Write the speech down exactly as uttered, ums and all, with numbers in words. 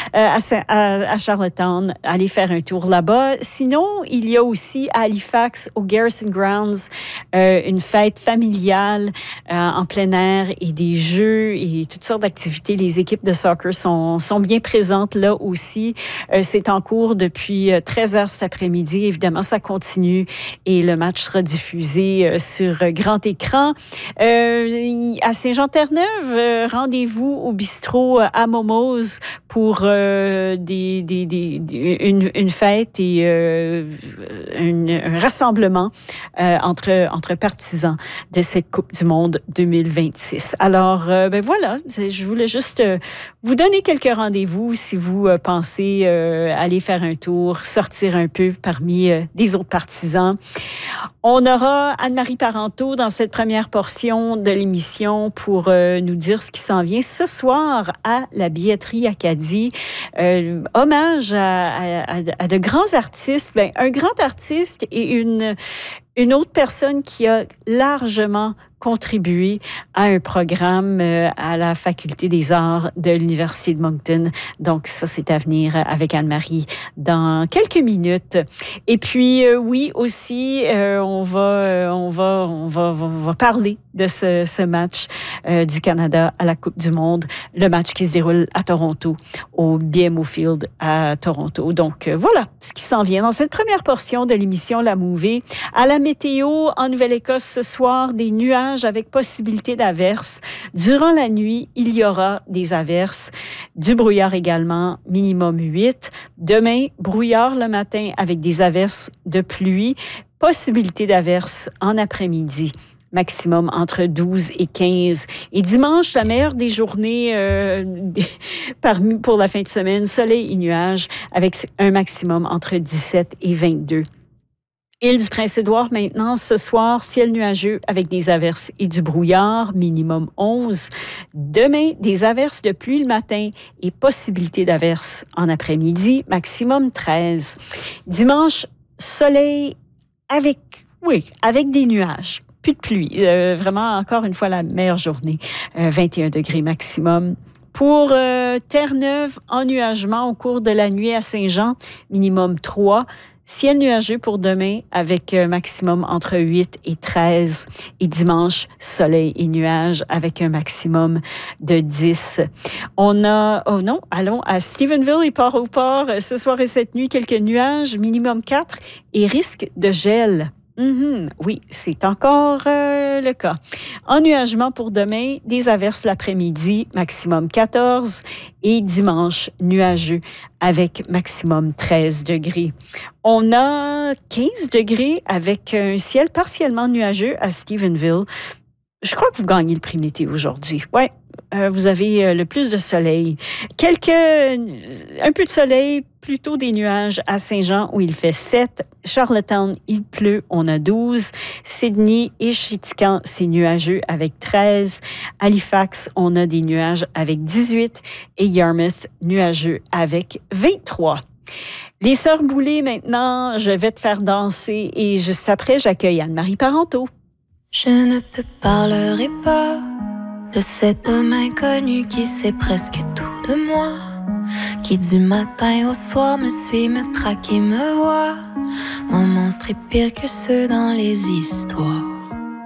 à, à, à Charlottetown, allez faire un tour là-bas. Sinon, il y a aussi à Halifax, au Garrison Grounds, euh, une fête familiale euh, en plein air et des jeux et toutes sortes d'activités. Les équipes de soccer sont, sont bien présentes là aussi. Euh, c'est en cours depuis treize heures cet après-midi. Évidemment, ça continue et le match sera diffusé euh, sur grand écran. Euh, à Saint-Jean-Terre-Neuve, euh, rendez-vous au bistrot à Momo's pour euh, des, des, des, une, une fête et euh, une, un rassemblement euh, entre, entre partisans de cette Coupe du Monde deux mille vingt-six. Alors, euh, ben voilà, je voulais juste euh, vous donner quelques rendez-vous si vous euh, pensez euh, aller faire un tour, sortir un peu parmi euh, les autres partisans. On aura Anne-Marie Parenteau dans cette première portion de l'émission pour euh, nous dire ce qui s'en vient ce soir à la billetterie Acadie. Euh, hommage à, à, à de grands artistes. Ben, un grand artiste et une, une autre personne qui a largement contribué à un programme euh, à la Faculté des arts de l'Université de Moncton. Donc, ça, c'est à venir avec Anne-Marie dans quelques minutes. Et puis, euh, oui, aussi, euh, on, va, euh, on, va, on, va, on va parler de ce, ce match euh, du Canada à la Coupe du Monde, le match qui se déroule à Toronto, au B M O Field à Toronto. Donc, euh, voilà ce qui s'en vient dans cette première portion de l'émission La Mouvée. À la météo, en Nouvelle-Écosse ce soir, des nuages avec possibilité d'averses. Durant la nuit, il y aura des averses. Du brouillard également, minimum huit. Demain, brouillard le matin avec des averses de pluie. Possibilité d'averses en après-midi. Maximum entre douze et quinze. Et dimanche, la meilleure des journées euh, parmi, pour la fin de semaine, soleil et nuages avec un maximum entre dix-sept et vingt-deux. Île du Prince-Édouard maintenant, ce soir, ciel nuageux avec des averses et du brouillard, minimum onze. Demain, des averses de pluie le matin et possibilité d'averses en après-midi, maximum treize. Dimanche, soleil avec, oui, avec des nuages. Plus de pluie. Euh, vraiment, encore une fois, la meilleure journée. Euh, vingt et un degrés maximum. Pour euh, Terre-Neuve, ennuagement au cours de la nuit à Saint-Jean, minimum trois. Ciel nuageux pour demain avec un maximum entre huit et treize. Et dimanche, soleil et nuages avec un maximum de dix. On a, oh non, allons à Stephenville et Port-au-Port. Ce soir et cette nuit, quelques nuages, minimum quatre et risque de gel. Mm-hmm. Oui, c'est encore euh, le cas. Ennuagement pour demain, des averses l'après-midi, maximum quatorze et dimanche, nuageux avec maximum treize degrés. On a quinze degrés avec un ciel partiellement nuageux à Stephenville. Je crois que vous gagnez le prix météo aujourd'hui. Ouais. Euh, vous avez euh, le plus de soleil. Quelques, un peu de soleil, plutôt des nuages à Saint-Jean où il fait sept. Charlottetown, il pleut, on a douze. Sydney et Shitican, c'est nuageux avec treize. Halifax, on a des nuages avec dix-huit. Et Yarmouth, nuageux avec vingt-trois. Les Sœurs Boulay, maintenant, je vais te faire danser et juste après, j'accueille Anne-Marie Parenteau. Je ne te parlerai pas de cet homme inconnu qui sait presque tout de moi, qui du matin au soir me suit, me traque et me voit. Mon monstre est pire que ceux dans les histoires.